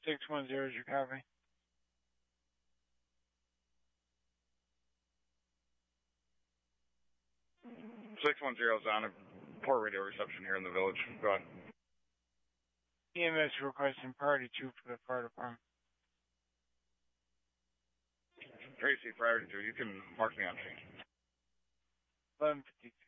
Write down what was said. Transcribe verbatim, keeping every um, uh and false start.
six one zero is your copy. six one zero is on a poor radio reception here in the village. Go ahead. E M S requesting priority two for the fire department. Tracy, priority two, you can mark me on scene. eleven fifty-two.